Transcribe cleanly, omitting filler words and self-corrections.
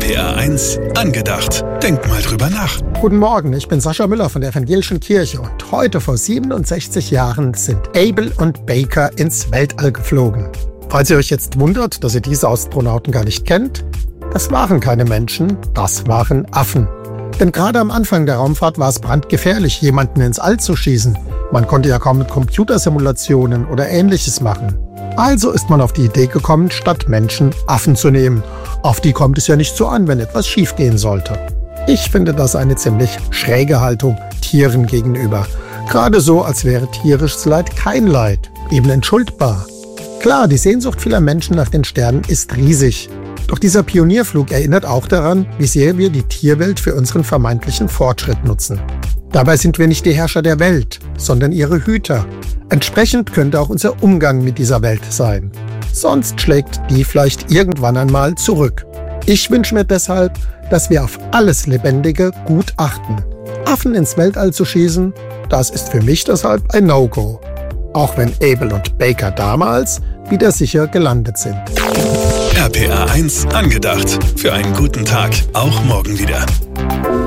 RPA 1 angedacht. Denk mal drüber nach. Guten Morgen, ich bin Sascha Müller von der Evangelischen Kirche und heute vor 67 Jahren sind Able und Baker ins Weltall geflogen. Falls ihr euch jetzt wundert, dass ihr diese Astronauten gar nicht kennt, das waren keine Menschen, das waren Affen. Denn gerade am Anfang der Raumfahrt war es brandgefährlich, jemanden ins All zu schießen. Man konnte ja kaum mit Computersimulationen oder Ähnliches machen. Also ist man auf die Idee gekommen, statt Menschen Affen zu nehmen. Auf die kommt es ja nicht so an, wenn etwas schiefgehen sollte. Ich finde das eine ziemlich schräge Haltung Tieren gegenüber. Gerade so, als wäre tierisches Leid kein Leid, eben entschuldbar. Klar, die Sehnsucht vieler Menschen nach den Sternen ist riesig. Doch dieser Pionierflug erinnert auch daran, wie sehr wir die Tierwelt für unseren vermeintlichen Fortschritt nutzen. Dabei sind wir nicht die Herrscher der Welt, sondern ihre Hüter. Entsprechend könnte auch unser Umgang mit dieser Welt sein. Sonst schlägt die vielleicht irgendwann einmal zurück. Ich wünsche mir deshalb, dass wir auf alles Lebendige gut achten. Affen ins Weltall zu schießen, das ist für mich deshalb ein No-Go. Auch wenn Able und Baker damals wieder sicher gelandet sind. RPA 1 angedacht. Für einen guten Tag. Auch morgen wieder.